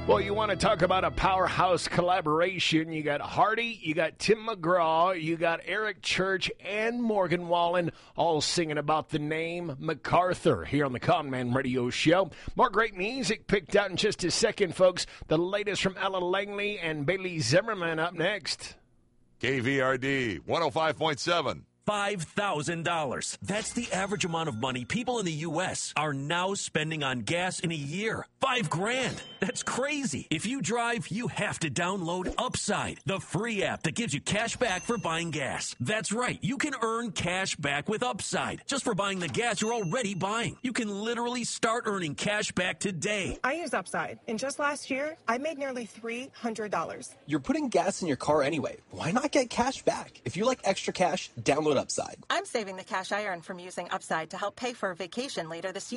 Well, you want to talk about a powerhouse collaboration. You got Hardy, you got Tim McGraw, you got Eric Church, and Morgan Wallen all singing about the name MacArthur here on the Conman Radio Show. More great music picked out in just a second, folks. The latest from Ella Langley and Bailey Zimmerman up next. KVRD 105.7. $5,000. That's the average amount of money people in the U.S. are now spending on gas in a year. $5,000. That's crazy. If you drive, you have to download Upside, the free app that gives you cash back for buying gas. That's right. You can earn cash back with Upside just for buying the gas you're already buying. You can literally start earning cash back today. I use Upside, and just last year, I made nearly $300. You're putting gas in your car anyway. Why not get cash back? If you like extra cash, download Upside. I'm saving the cash I earned from using Upside to help pay for a vacation later this year.